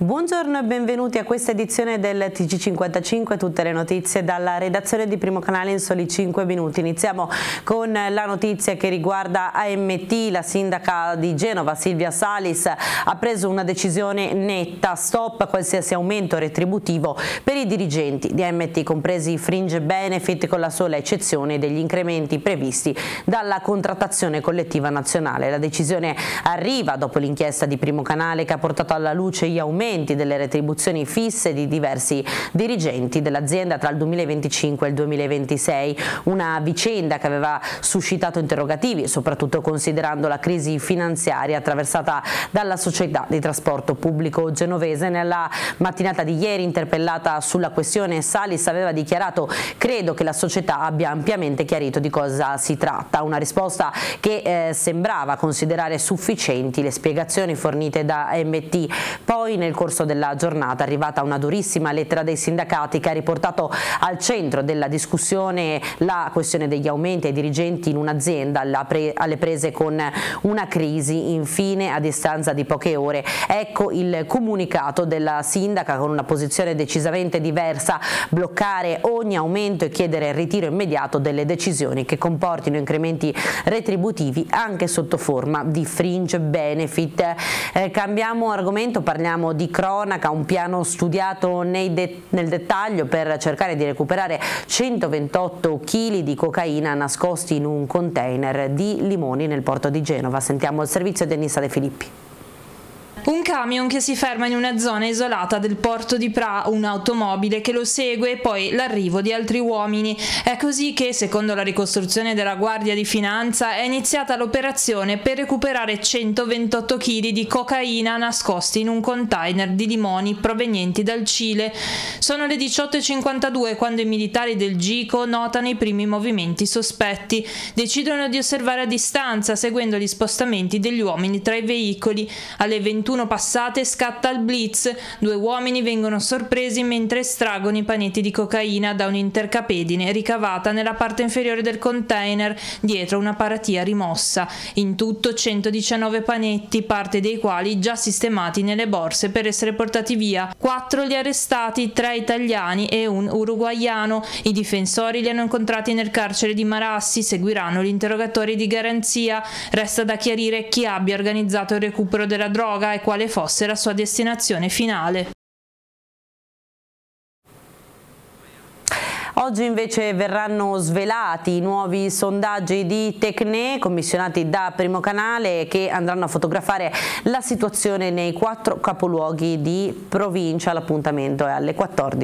Buongiorno e benvenuti a questa edizione del TG55, tutte le notizie dalla redazione di Primo Canale in soli 5 minuti. Iniziamo con la notizia che riguarda AMT. La sindaca di Genova, Silvia Salis, ha preso una decisione netta: stop a qualsiasi aumento retributivo per i dirigenti di AMT, compresi i fringe benefit, con la sola eccezione degli incrementi previsti dalla contrattazione collettiva nazionale. La decisione arriva dopo l'inchiesta di Primo Canale che ha portato alla luce gli aumenti delle retribuzioni fisse di diversi dirigenti dell'azienda tra il 2025 e il 2026, una vicenda che aveva suscitato interrogativi, soprattutto considerando la crisi finanziaria attraversata dalla società di trasporto pubblico genovese. Nella mattinata di ieri, interpellata sulla questione, Salis aveva dichiarato: credo che la società abbia ampiamente chiarito di cosa si tratta, una risposta che sembrava considerare sufficienti le spiegazioni fornite da AMT. Poi nel corso della giornata è arrivata una durissima lettera dei sindacati che ha riportato al centro della discussione la questione degli aumenti ai dirigenti in un'azienda alle prese con una crisi. Infine, a distanza di poche ore, ecco il comunicato della sindaca con una posizione decisamente diversa: bloccare ogni aumento e chiedere il ritiro immediato delle decisioni che comportino incrementi retributivi anche sotto forma di fringe benefit. Cambiamo argomento, parliamo di cronaca. Un piano studiato nel dettaglio per cercare di recuperare 128 kg di cocaina nascosti in un container di limoni nel porto di Genova. Sentiamo il servizio di Denisa De Filippi. Un camion che si ferma in una zona isolata del porto di Pra, un'automobile che lo segue e poi l'arrivo di altri uomini. È così che, secondo la ricostruzione della Guardia di Finanza, è iniziata l'operazione per recuperare 128 kg di cocaina nascosti in un container di limoni provenienti dal Cile. Sono le 18:52 quando i militari del GICO notano i primi movimenti sospetti. Decidono di osservare a distanza, seguendo gli spostamenti degli uomini tra i veicoli. Alle 21 passate scatta il blitz. 2 uomini vengono sorpresi mentre estraggono i panetti di cocaina da un'intercapedine ricavata nella parte inferiore del container, dietro una paratia rimossa. In tutto 119 panetti, parte dei quali già sistemati nelle borse per essere portati via. 4 gli arrestati, 3 italiani e un uruguaiano. I difensori li hanno incontrati nel carcere di Marassi, seguiranno gli interrogatori di garanzia. Resta da chiarire chi abbia organizzato il recupero della droga e quale fosse la sua destinazione finale. Oggi invece verranno svelati i nuovi sondaggi di Tecne commissionati da Primo Canale, che andranno a fotografare la situazione nei 4 capoluoghi di provincia. L'appuntamento è alle 14.